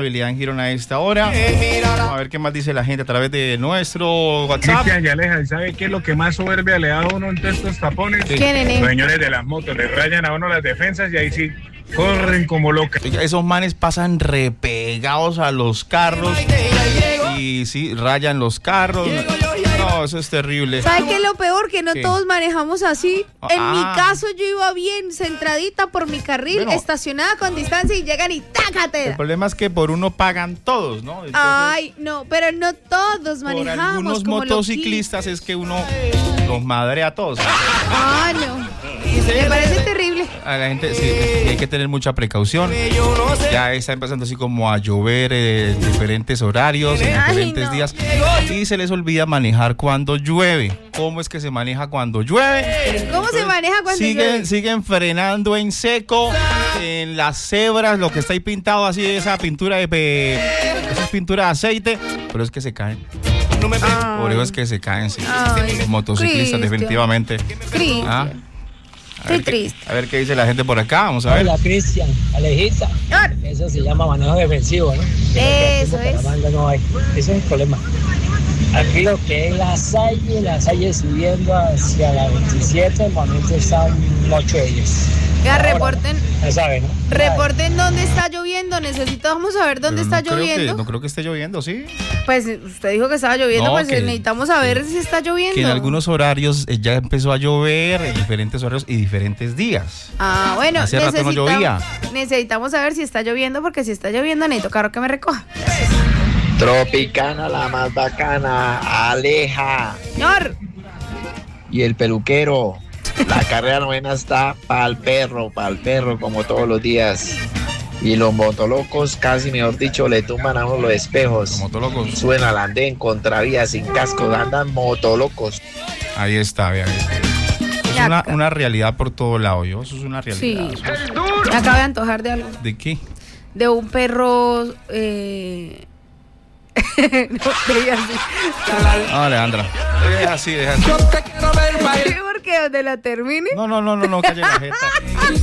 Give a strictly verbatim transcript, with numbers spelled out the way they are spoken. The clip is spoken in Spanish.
vialidad en Girona a esta hora. Vamos a ver qué más dice la gente a través de nuestro WhatsApp. Cristian Yaleja, ¿sabe qué es lo que más soberbia le da a uno entre estos tapones? Sí. ¿Qué, nene? Los señores de las motos le rayan a uno las defensas y ahí sí corren como locas. Oiga, esos manes pasan repegados a los carros y sí, rayan los carros. No, eso es terrible. ¿Sabes qué es lo peor? Que no ¿Qué? todos manejamos así. En Ah. mi caso yo iba bien, centradita por mi carril, Bueno. estacionada con distancia y llegan y El tácate. problema es que por uno pagan todos, ¿no? Entonces, Ay, no, pero no todos por manejamos algunos como motociclistas es que uno los madrea a todos. Ah, no. Me parece terrible. A la gente sí, sí, hay que tener mucha precaución. Ya está empezando así como a llover eh, en diferentes horarios, en Ay, diferentes no. días. Y se les olvida manejar cuando llueve. ¿Cómo es que se maneja cuando llueve? ¿Cómo se maneja cuando Siguen, llueve? siguen frenando en seco, en las cebras, lo que está ahí pintado así, esa pintura de pe- esa es pintura de aceite, pero es que se caen. Ay. Por eso es que se caen, sí. Ay, Los motociclistas, Cristian. definitivamente. Cristian. Ah. A Qué ver qué- triste. A ver qué dice la gente por acá, vamos a ver. Hola, Cristian, Alejita. Ah. Eso se llama manejo defensivo, ¿no? Eso Aquí en es. Bucaramanga no hay. Ese es el problema. Aquí lo que es la Salle, la Salle subiendo hacia la veintisiete, el momento están ocho de ellos. Ya Ahora, reporten, ya saben, ¿no? reporten dónde está lloviendo. Necesitamos saber dónde Pero está no creo que- lloviendo. no creo que esté lloviendo, ¿sí? Pues usted dijo que estaba lloviendo, No, pues que- necesitamos saber si está lloviendo. Que en algunos horarios eh, ya empezó a llover, en diferentes horarios y diferentes días. Ah, bueno, Hace rato no llovía. necesitamos saber si está lloviendo, porque si está lloviendo necesito carro que me recoja. Tropicana, la más bacana, Aleja. Señor, Y el peluquero. La carrera novena está pa'l perro, pa'l perro, como todos los días. Y los motolocos, casi mejor dicho, le tumban a uno los espejos. Los motolocos. Suena al andén, contravía, sin casco, andan motolocos. Ahí está, vean. Es Ya, una, ca- una realidad por todo lado, yo. Eso es una sí, realidad. me acabo de antojar de algo. ¿De qué? De un perro... Eh... no, diga así. No, Alejandra. Deja así, deja así. ¿Por qué? ¿Donde la termine? No, no, no, no, no, calle la jeta.